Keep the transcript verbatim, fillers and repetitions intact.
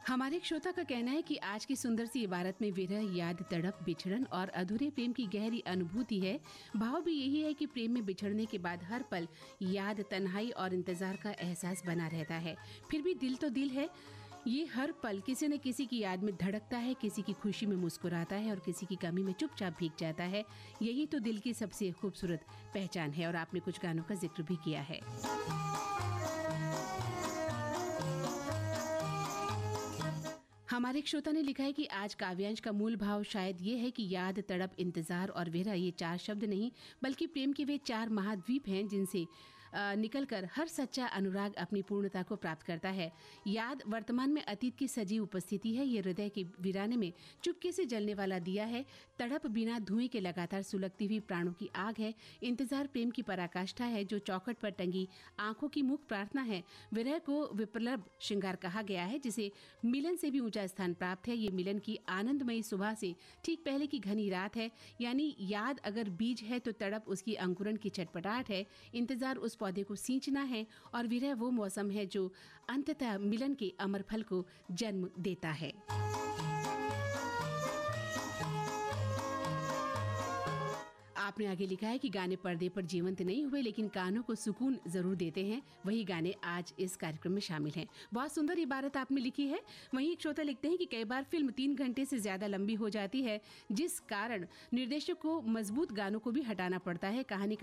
हमारे एक श्रोता का कहना है कि आज की सुंदर सी इबारत में विरह, याद, तड़प, बिछड़न और अधूरे प्रेम की गहरी अनुभूति है। भाव भी यही है कि प्रेम में बिछड़ने के बाद हर पल याद, तन्हाई और इंतजार का एहसास बना रहता है। फिर भी दिल तो दिल है। ये हर पल किसी न किसी की याद में धड़कता है, किसी की खुशी में मुस्कुराता है और किसी की कमी में चुपचाप भीग जाता है। यही तो दिल की सबसे खूबसूरत पहचान है। और आपने कुछ गानों का जिक्र भी किया है। हमारे एक श्रोता ने लिखा है कि आज काव्यांश का मूल भाव शायद ये है कि याद, तड़प, इंतजार और विरह ये चार शब्द नहीं बल्कि प्रेम के वे चार महाद्वीप हैं जिनसे निकलकर हर सच्चा अनुराग अपनी पूर्णता को प्राप्त करता है। याद वर्तमान में अतीत की सजीव उपस्थिति है। ये हृदय के वीराने में चुपके से जलने वाला दिया है। तड़प बिना धुएं के लगातार सुलगती हुई प्राणों की आग है। इंतजार प्रेम की पराकाष्ठा है जो चौखट पर टंगी आंखों की मुख प्रार्थना है। विरह को विप्लव श्रृंगार कहा गया है जिसे मिलन से भी ऊंचा स्थान प्राप्त है। ये मिलन की आनंदमयी सुबह से ठीक पहले की घनी रात है। यानी याद अगर बीज है तो तड़प उसकी अंकुरण की छटपटाहट है। इंतजार उस पौधे को सींचना है और विरह वो मौसम है जो अंततः मिलन के अमर फल को जन्म देता है। आपने आगे लिखा है कि गाने पर्दे पर जीवंत नहीं हुए लेकिन कानों को सुकून जरूर देते हैं। वही गाने आज इस कार्यक्रम में शामिल हैं। बहुत सुंदर इबारत आपने लिखी है। वहीं एक श्रोता लिखते हैं कि कई बार फिल्म तीन घंटे से ज्यादा लंबी हो जाती है जिस कारण निर्देशक को मजबूत गानों को भी हटाना पड़ता है। कहानी